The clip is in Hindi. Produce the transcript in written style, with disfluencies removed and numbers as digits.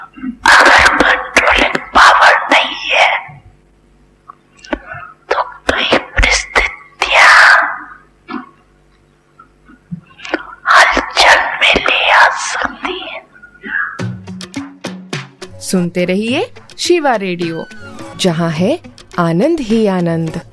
अगर कंट्रोलिंग पावर नहीं है तो कई परिस्थितियां हलचल में ले आ सकती है। सुनते रहिए शिवा रेडियो, जहां है आनंद ही आनंद।